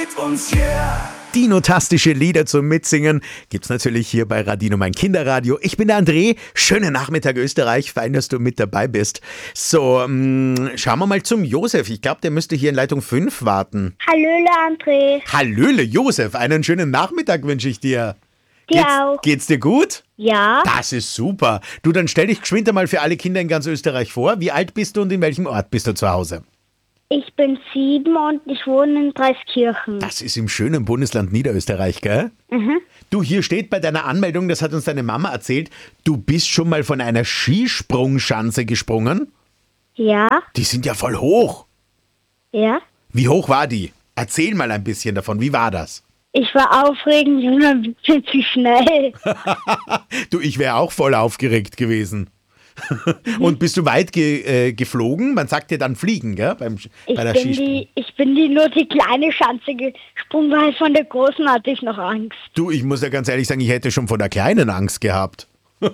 mit uns, yeah. Dino-tastische Lieder zum Mitsingen gibt's natürlich hier bei Radino, mein Kinderradio. Ich bin der André. Schönen Nachmittag Österreich. Fein, dass du mit dabei bist. So, schauen wir mal zum Josef. Ich glaube, der müsste hier in Leitung 5 warten. Hallöle, André. Hallöle, Josef. Einen schönen Nachmittag wünsche ich dir. Dir auch. Geht's dir gut? Ja, Das ist super. Du, dann stell dich geschwind einmal für alle Kinder in ganz Österreich vor. Wie alt bist du und in welchem Ort bist du zu Hause? ich bin 7 und ich wohne in Dreiskirchen. Das ist im schönen Bundesland Niederösterreich, gell? Du, hier steht bei deiner Anmeldung, das hat uns deine Mama erzählt, du bist schon mal von einer Skisprungschanze gesprungen? Ja, Die sind ja voll hoch. ja. Wie hoch war die? Erzähl mal ein bisschen davon, wie war das? Ich war aufregend und ein bisschen zu schnell. Du, ich wäre auch voll aufgeregt gewesen. Und bist du weit geflogen? Man sagt ja dann fliegen, gell? Bei der Skisprung. Ich bin nur die kleine Schanze gesprungen, weil von der großen hatte ich noch Angst. Du, ich muss ja ganz ehrlich sagen, ich hätte schon vor der kleinen Angst gehabt.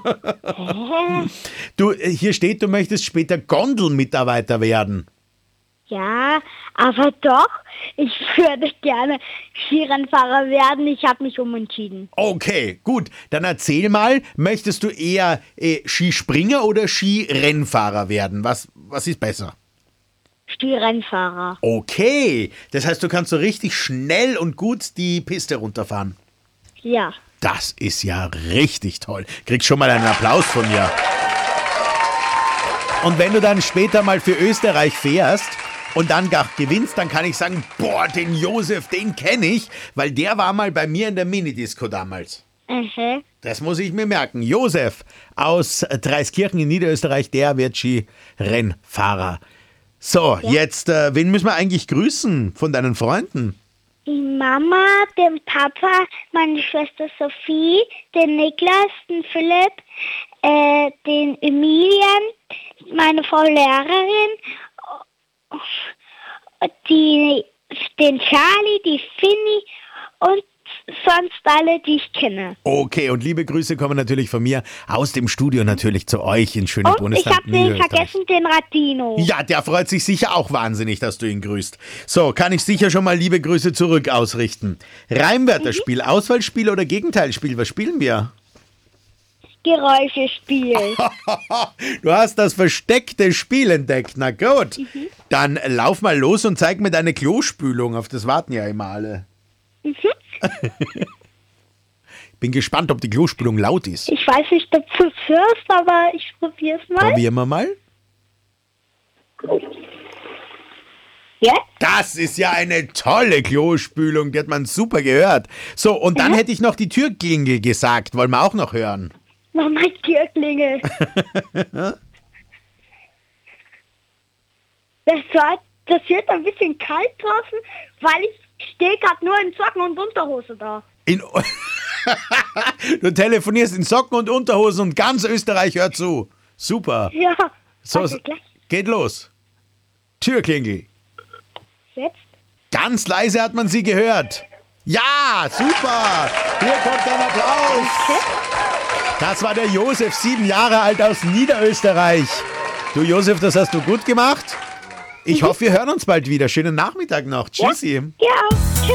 Du, hier steht, du möchtest später Gondelmitarbeiter werden. Ja, aber doch, ich würde gerne Skirennfahrer werden. Ich habe mich umentschieden. Okay, gut. Dann erzähl mal, möchtest du eher Skispringer oder Skirennfahrer werden? Was ist besser? Skirennfahrer. Okay, das heißt, du kannst so richtig schnell und gut die Piste runterfahren. Ja. Das ist ja richtig toll. Kriegst schon mal einen Applaus von mir. Und wenn du dann später mal für Österreich fährst und dann gar gewinnst, dann kann ich sagen, boah, den Josef, den kenne ich, weil der war mal bei mir in der Minidisco damals. Das muss ich mir merken. Josef aus Dreiskirchen in Niederösterreich, der wird Skirennfahrer. So, jetzt, wen müssen wir eigentlich grüßen von deinen Freunden? Die Mama, den Papa, meine Schwester Sophie, den Niklas, den Philipp, den Emilian, meine Frau Lehrerin, den Charlie, die Finny und sonst alle, die ich kenne. Okay, und liebe Grüße kommen natürlich von mir aus dem Studio natürlich zu euch in schönen Und Bundesland ich habe den Niederösterreich. vergessen, den Radino. Ja, der freut sich sicher auch wahnsinnig, dass du ihn grüßt. So, kann ich sicher schon mal liebe Grüße zurück ausrichten. Reimwörterspiel, Auswahlspiel oder Gegenteilspiel, was spielen wir? Geräuschespiel. Du hast das versteckte Spiel entdeckt, na gut. Dann lauf mal los und zeig mir deine Klospülung, auf das warten ja immer alle. Bin gespannt, ob die Klospülung laut ist. Ich weiß nicht, ob du es hörst, aber ich probiere es mal. Probieren wir mal. Ja? Das ist ja eine tolle Klospülung, die hat man super gehört. So, und dann hätte ich noch die Türklingel gesagt, wollen wir auch noch hören. Mama, Türklingel. Das wird ein bisschen kalt draußen, weil ich stehe gerade nur in Socken und Unterhose da. Du telefonierst in Socken und Unterhosen und ganz Österreich hört zu. Super. Ja, So, warte, gleich. geht los. Türklingel. Jetzt? Ganz leise hat man sie gehört. Ja, super. Hier kommt ein Applaus. Das war der Josef, 7 Jahre alt aus Niederösterreich. Du Josef, das hast du gut gemacht. Ich hoffe, wir hören uns bald wieder. Schönen Nachmittag noch. Tschüssi. Ja.